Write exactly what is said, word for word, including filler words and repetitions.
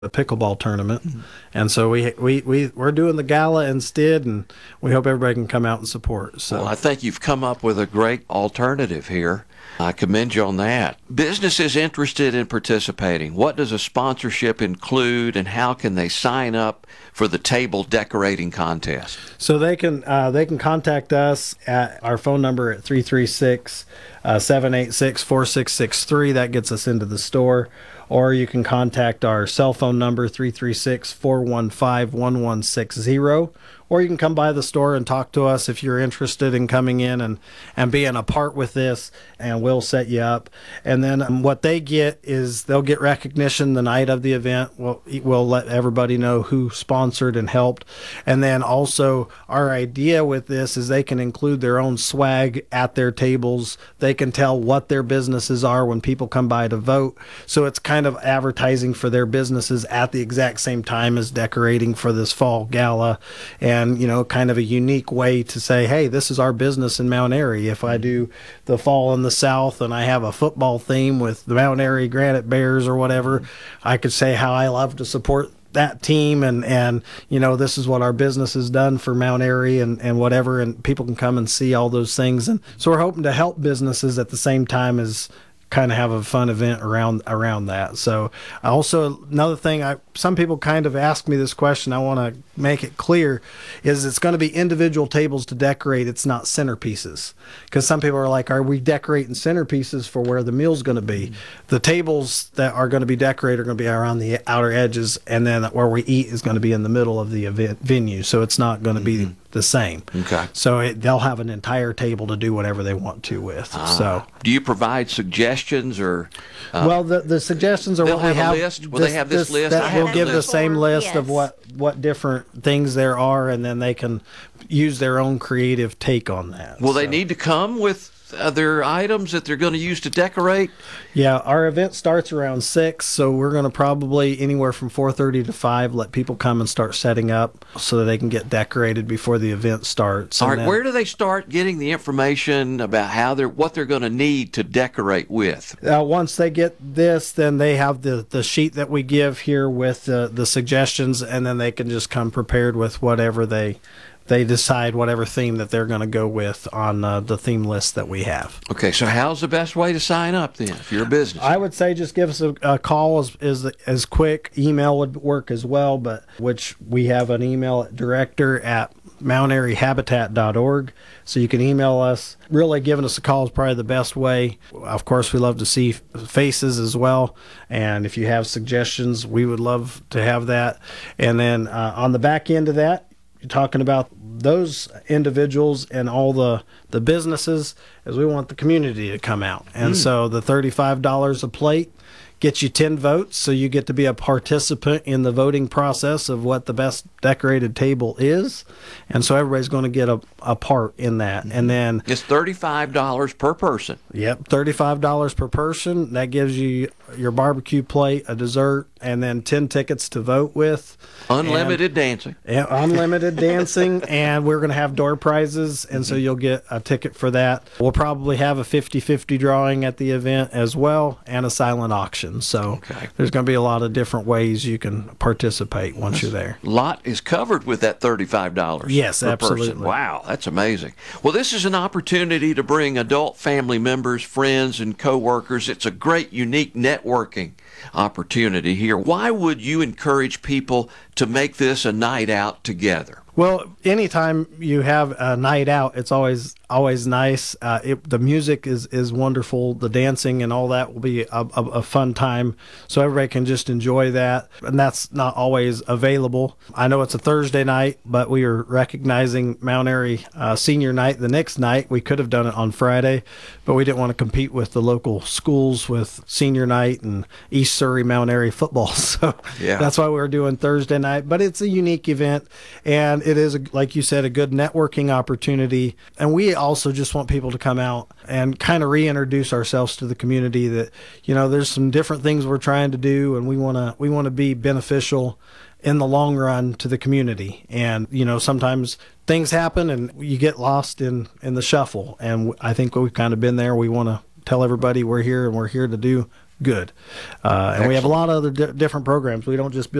the pickleball tournament. Mm-hmm. And so we, we, we, we're doing the gala instead, and we hope everybody can come out and support. So well, I think you've come up with a great alternative here. I commend you on that. Businesses interested in participating, what does a sponsorship include, and how can they sign up for the table decorating contest? So they can uh, they can contact us at our phone number at three three six, seven eight six, four six six three. That gets us into the store. Or you can contact our cell phone number, three three six, four one five, one one six zero. Or you can come by the store and talk to us if you're interested in coming in and, and being a part with this, and we'll set you up. And then um, what they get is they'll get recognition the night of the event. We'll, we'll let everybody know who sponsored and helped. And then also our idea with this is they can include their own swag at their tables. They can tell what their businesses are when people come by to vote. So it's kind of advertising for their businesses at the exact same time as decorating for this fall gala. And And, you know, kind of a unique way to say, hey, this is our business in Mount Airy. If I do the Fall in the South and I have a football theme with the Mount Airy Granite Bears or whatever, I could say how I love to support that team, and, and you know, this is what our business has done for Mount Airy and, and whatever, and people can come and see all those things. And so we're hoping to help businesses at the same time as kind of have a fun event around around that. So also another thing, I some people kind of ask me this question, I want to make it clear, is it's going to be individual tables to decorate. It's not centerpieces, because some people are like, are we decorating centerpieces for where the meal's going to be? Mm-hmm. The tables that are going to be decorated are going to be around the outer edges, and then where we eat is going to be in the middle of the event venue, so it's not going to mm-hmm. be the same. Okay. So it, they'll have an entire table to do whatever they want to with. Ah. So do you provide suggestions or? Uh, well, the the suggestions are they'll what we have. have. A list? Will this, they have this, this list? That we'll give the same list yes. of what what different things there are, and then they can use their own creative take on that. Will so. they need to come with other items that they're going to use to decorate? Yeah, our event starts around six, so we're going to probably anywhere from four thirty to five let people come and start setting up so that they can get decorated before the event starts. All right, then, where do they start getting the information about how they're what they're going to need to decorate with? Uh, once they get this, then they have the, the sheet that we give here with the, the suggestions, and then they can just come prepared with whatever they they decide, whatever theme that they're going to go with on uh, the theme list that we have. Okay, so how's the best way to sign up then if you're a business? I would say just give us a, a call as, as as quick. Email would work as well, but which we have an email at director at mount airy habitat dot org, so you can email us. Really, giving us a call is probably the best way. Of course, we love to see faces as well, and if you have suggestions, we would love to have that. And then uh, on the back end of that, you're talking about those individuals and all the, the businesses, as we want the community to come out. And mm. so the thirty-five dollars a plate gets you ten votes, so you get to be a participant in the voting process of what the best decorated table is. And so everybody's going to get a, a part in that. And then it's thirty-five dollars per person. Yep, thirty-five dollars per person. That gives you your barbecue plate, a dessert, and then ten tickets to vote with. Unlimited and, dancing. Yeah, unlimited dancing, and we're going to have door prizes, and mm-hmm. so you'll get a ticket for that. We'll probably have a fifty-fifty drawing at the event as well, and a silent auction. So okay. there's going to be a lot of different ways you can participate once that's, you're there. A lot is covered with that thirty-five dollars yes, per absolutely. person. Wow, that's amazing. Well, this is an opportunity to bring adult family members, friends, and coworkers. It's a great, unique networking opportunity here. Why would you encourage people to make this a night out together? Well, anytime you have a night out, it's always always nice. Uh, it, the music is, is wonderful. The dancing and all that will be a, a, a fun time, so everybody can just enjoy that. And that's not always available. I know it's a Thursday night, but we are recognizing Mount Airy uh, Senior Night the next night. We could have done it on Friday, but we didn't want to compete with the local schools with Senior Night and East Surrey Mount Airy football. So yeah. that's why we were doing Thursday night. But it's a unique event, and it is, a, like you said, a good networking opportunity. And we also just want people to come out and kind of reintroduce ourselves to the community, that, you know, there's some different things we're trying to do, and we want to we want to be beneficial in the long run to the community. And, you know, sometimes things happen and you get lost in, in the shuffle. And I think we've kind of been there. We want to tell everybody we're here, and we're here to do good. Uh, and we have a Excellent. lot of other di- different programs. We don't just build